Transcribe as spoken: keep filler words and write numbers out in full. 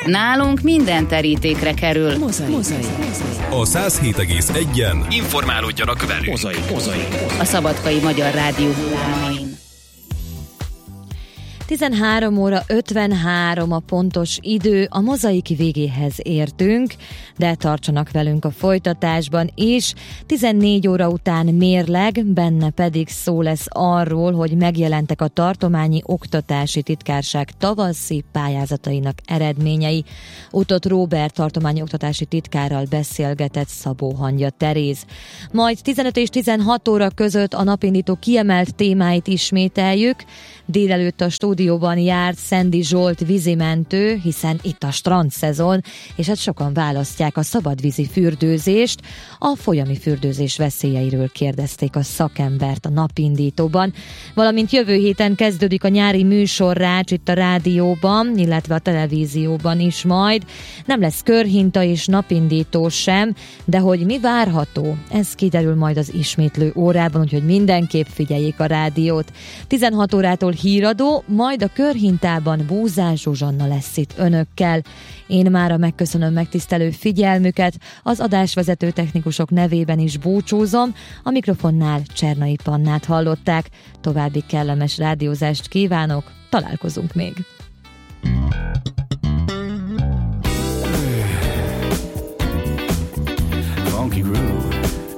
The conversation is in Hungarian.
Nálunk minden terítékre kerül. Mozaik. Mozaik. A száz hét egész egyen informálódjanak velünk. Mozaik. Mozaik. A Szabadkai Magyar Rádió hullámain. tizenhárom óra ötvenhárom a pontos idő, a mozaik végéhez értünk, de tartsanak velünk a folytatásban is. tizennégy óra után mérleg, benne pedig szó lesz arról, hogy megjelentek a Tartományi Oktatási Titkárság tavaszi pályázatainak eredményei. Utód Róbert tartományi oktatási titkárral beszélgetett Szabó Hangya Teréz. Majd tizenöt és tizenhat óra között a napindító kiemelt témáit ismételjük. Délelőtt a stúdióban járt Szendi Zsolt vízimentő, hiszen itt a strandszezon, és hát sokan választják a szabadvízi fürdőzést. A folyami fürdőzés veszélyeiről kérdezték a szakembert a napindítóban, valamint jövő héten kezdődik a nyári műsorrács itt a rádióban, illetve a televízióban is majd. Nem lesz körhinta és napindító sem, de hogy mi várható, ez kiderül majd az ismétlő órában, úgyhogy mindenképp figyeljék a rádiót. tizenhat órától híradó, majd a körhintában Búzás Zsuzsanna lesz itt önökkel. Én mára megköszönöm megtisztelő figyelmüket, az adásvezető technikusok nevében is búcsúzom, a mikrofonnál Csernai Pannát hallották. További kellemes rádiózást kívánok, találkozunk még!